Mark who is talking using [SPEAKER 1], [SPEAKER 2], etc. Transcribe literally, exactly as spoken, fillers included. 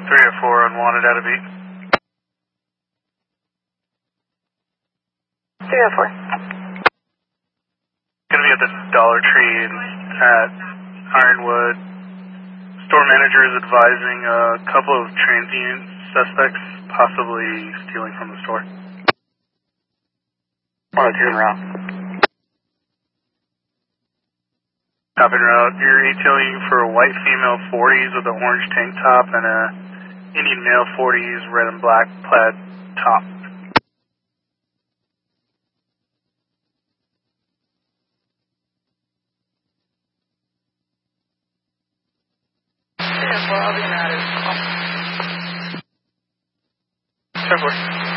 [SPEAKER 1] three oh four unwanted out of beat.
[SPEAKER 2] three oh four.
[SPEAKER 1] Gonna be at the Dollar Tree at Ironwood. Store manager is advising a couple of transient suspects possibly stealing from the store.
[SPEAKER 3] one oh two en route.
[SPEAKER 1] Top en route. You're detailing for a white female forties with an orange tank top and a Indian male forties red and black plaid top.
[SPEAKER 2] three oh four, I'll be in route.
[SPEAKER 1] ten four.